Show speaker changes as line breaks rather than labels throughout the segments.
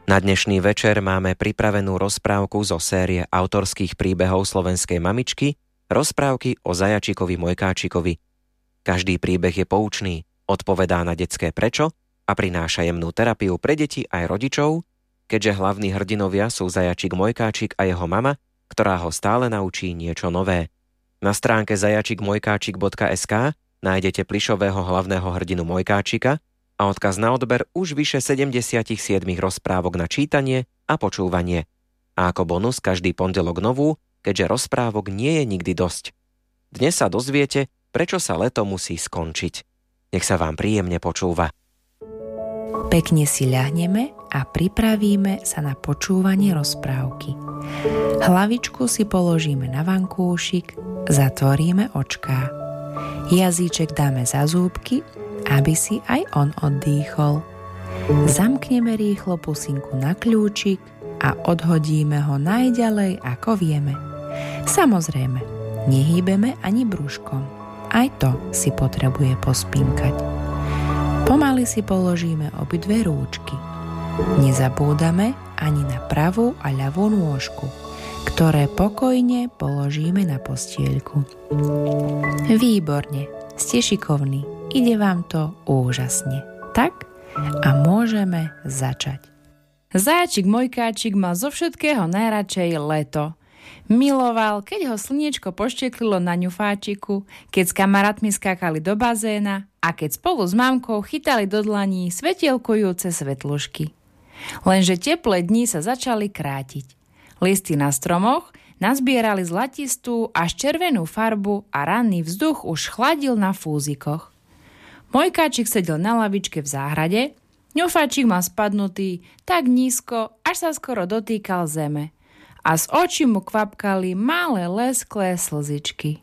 Na dnešný večer máme pripravenú rozprávku zo série autorských príbehov slovenskej mamičky, rozprávky o zajačikovi Mojkáčikovi. Každý príbeh je poučný, odpovedá na detské prečo a prináša jemnú terapiu pre deti aj rodičov, keďže hlavní hrdinovia sú zajačik Mojkáčik a jeho mama, ktorá ho stále naučí niečo nové. Na stránke zajačikmojkáčik.sk nájdete plyšového hlavného hrdinu Mojkáčika a odkaz na odber už vyše 77 rozprávok na čítanie a počúvanie. A ako bonus každý pondelok novú, keďže rozprávok nie je nikdy dosť. Dnes sa dozviete, prečo sa leto musí skončiť. Nech sa vám príjemne počúva.
Pekne si ľahneme a pripravíme sa na počúvanie rozprávky. Hlavičku si položíme na vankúšik, zatvoríme očká. Jazyček dáme za zúbky, aby si aj on oddýchol. Zamkneme rýchlo pusinku na kľúčik a odhodíme ho najďalej, ako vieme. Samozrejme, nehýbeme ani brúškom. Aj to si potrebuje pospinkať. Pomaly si položíme obidve rúčky. Nezabúdame ani na pravú a ľavú nôžku, ktoré pokojne položíme na postieľku. Výborne, ste šikovní. Ide vám to úžasne. Tak a môžeme začať.
Zajačik Mojkáčik mal zo všetkého najradšej leto. Miloval, keď ho slniečko pošteklilo na ňufáčiku, keď s kamarátmi skákali do bazéna a keď spolu s mamkou chytali do dlaní svetielkujúce svetlušky. Lenže teplé dni sa začali krátiť. Listy na stromoch nazbierali zlatistú až červenú farbu a ranný vzduch už chladil na fúzikoch. Mojkáčik sedel na lavičke v záhrade, ňufáčik mal spadnutý tak nízko, až sa skoro dotýkal zeme a z očí mu kvapkali malé lesklé slzičky.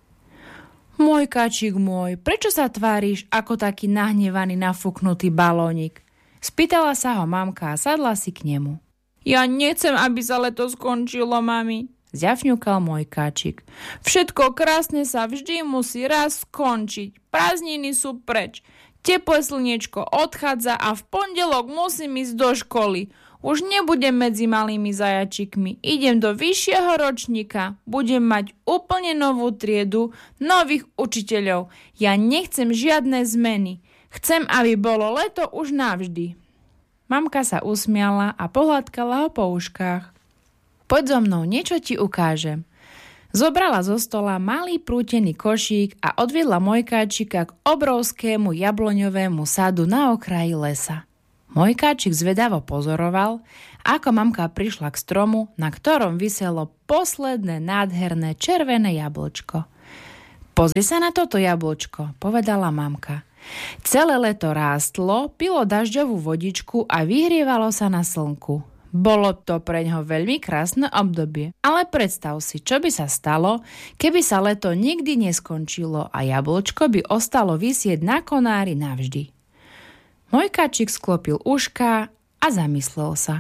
Mojkáčik môj, prečo sa tváriš ako taký nahnevaný nafúknutý balónik? Spýtala sa ho mamka a sadla si k nemu. Ja nechcem, aby sa leto skončilo, mami, zjafňukal Mojkáčik. Všetko krásne sa vždy musí raz skončiť. Prázdniny sú preč. Teplé slniečko odchádza a v pondelok musím ísť do školy. Už nebudem medzi malými zajačikmi. Idem do vyššieho ročníka. Budem mať úplne novú triedu, nových učiteľov. Ja nechcem žiadne zmeny. Chcem, aby bolo leto už navždy. Mamka sa usmiala a pohľadkala ho po uškách. Poď so mnou, niečo ti ukážem. Zobrala zo stola malý prútený košík a odviedla Mojkáčika k obrovskému jabloňovému sadu na okraji lesa. Mojkáčik zvedavo pozoroval, ako mamka prišla k stromu, na ktorom viselo posledné nádherné červené jablčko. Pozri sa na toto jablčko, povedala mamka. Celé leto rástlo, pilo dažďovú vodičku a vyhrievalo sa na slnku. Bolo to pre ňoho veľmi krásne obdobie. Ale predstav si, čo by sa stalo, keby sa leto nikdy neskončilo a jablčko by ostalo visieť na konári navždy. Mojkáčik sklopil ušká a zamyslel sa.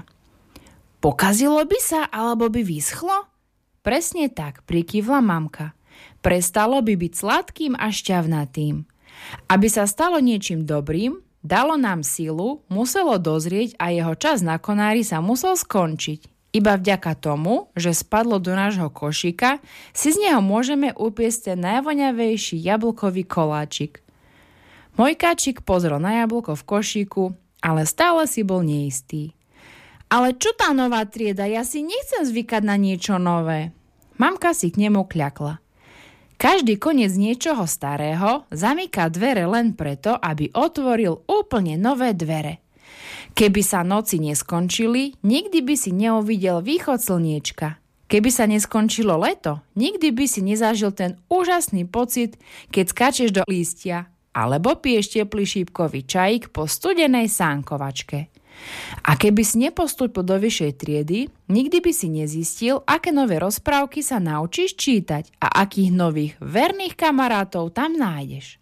Pokazilo by sa, alebo by vyschlo? Presne tak, prikývla mamka. Prestalo by byť sladkým a šťavnatým. Aby sa stalo niečím dobrým, dalo nám silu, muselo dozrieť a jeho čas na konári sa musel skončiť. Iba vďaka tomu, že spadlo do nášho košíka, si z neho môžeme upiecť ten najvoňavejší jablkový koláčik. Mojkáčik pozrel na jablko v košíku, ale stále si bol neistý. Ale čo tá nová trieda? Ja si nechcem zvykať na niečo nové. Mamka si k nemu kľakla. Každý koniec niečoho starého zamyká dvere len preto, aby otvoril úplne nové dvere. Keby sa noci neskončili, nikdy by si neuvidel východ slniečka. Keby sa neskončilo leto, nikdy by si nezažil ten úžasný pocit, keď skáčeš do lístia, alebo piješ teplý šípkový čajík po studenej sánkovačke. A keby si nepostúpil do vyššej triedy, nikdy by si nezistil, aké nové rozprávky sa naučíš čítať a akých nových verných kamarátov tam nájdeš.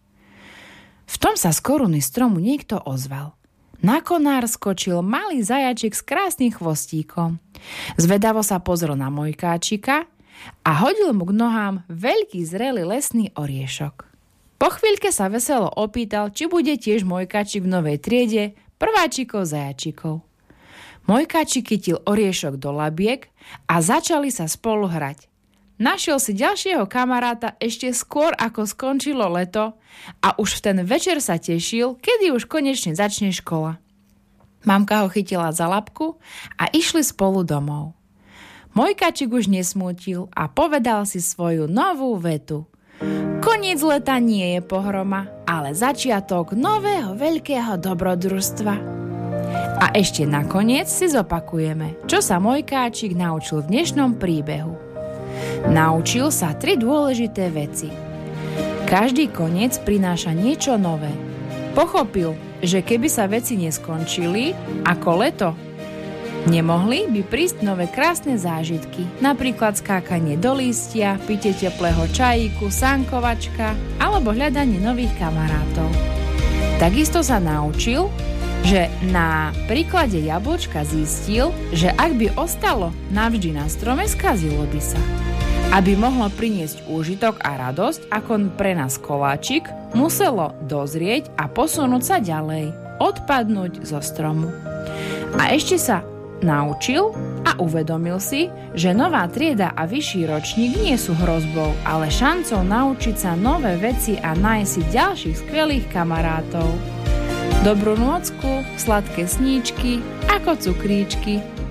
V tom sa z koruny stromu niekto ozval. Na konár skočil malý zajačik s krásnym chvostíkom. Zvedavo sa pozrel na Mojkáčika a hodil mu k nohám veľký zrelý lesný oriešok. Po chvíľke sa veselo opýtal, či bude tiež Mojkáčik v novej triede prváčikov zajačikov. Mojkáčik chytil oriešok do labiek a začali sa spolu hrať. Našiel si ďalšieho kamaráta ešte skôr, ako skončilo leto a už v ten večer sa tešil, kedy už konečne začne škola. Mamka ho chytila za labku a išli spolu domov. Mojkáčik už nesmútil a povedal si svoju novú vetu. Koniec leta nie je pohroma, ale začiatok nového veľkého dobrodružstva. A ešte nakoniec si zopakujeme, čo sa Mojkáčik naučil v dnešnom príbehu. Naučil sa 3 dôležité veci. Každý koniec prináša niečo nové. Pochopil, že keby sa veci neskončili, ako leto, nemohli by prísť nové krásne zážitky, napríklad skákanie do lístia, pitie teplého čajíku, sánkovačka alebo hľadanie nových kamarátov. Takisto sa naučil, že na príklade jablčka zistil, že ak by ostalo navždy na strome, skazilo by sa. Aby mohlo priniesť úžitok a radosť, ako pre nás koláčik, muselo dozrieť a posunúť sa ďalej, odpadnúť zo stromu. A ešte sa naučil a uvedomil si, že nová trieda a vyšší ročník nie sú hrozbou, ale šancou naučiť sa nové veci a nájsť si ďalších skvelých kamarátov. Dobrú nôcku, sladké sníčky, ako cukríčky.